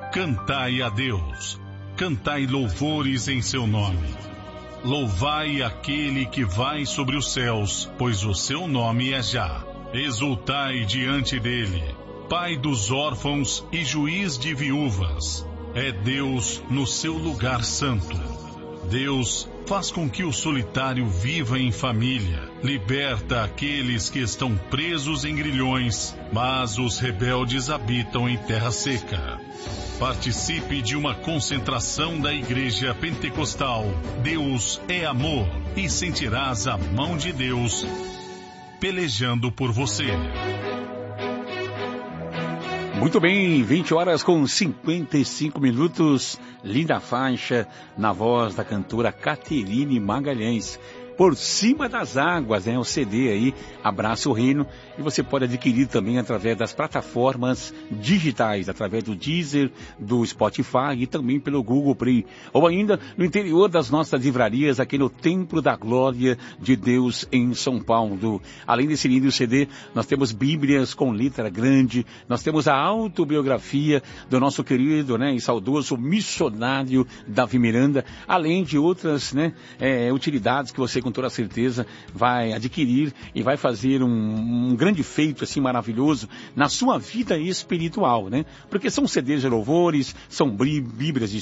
Cantai a Deus, cantai louvores em seu nome. Louvai aquele que vai sobre os céus, pois o seu nome é Já. Exultai diante dele, Pai dos órfãos e juiz de viúvas. É Deus no seu lugar santo. Deus faz com que o solitário viva em família, liberta aqueles que estão presos em grilhões, mas os rebeldes habitam em terra seca. Participe de uma concentração da Igreja Pentecostal. Deus é amor e sentirás a mão de Deus pelejando por você. Muito bem, 20 horas com 55 minutos. Linda faixa na voz da cantora Caterine Magalhães. Por Cima das Águas, o CD aí, Abraça o Reino, e você pode adquirir também através das plataformas digitais, através do Deezer, do Spotify e também pelo Google Play, ou ainda no interior das nossas livrarias, aqui no Templo da Glória de Deus em São Paulo. Além desse lindo CD, nós temos Bíblias com letra grande, nós temos a autobiografia do nosso querido, e saudoso missionário Davi Miranda, além de outras, utilidades que você com toda certeza vai adquirir e vai fazer um grande feito assim maravilhoso na sua vida espiritual, porque são CDs de louvores, são Bíblias de